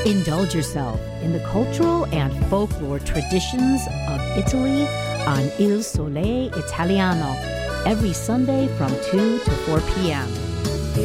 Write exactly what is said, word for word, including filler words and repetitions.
Indulge yourself in the cultural and folklore traditions of Italy on Il Sole Italiano every Sunday from two to four p.m.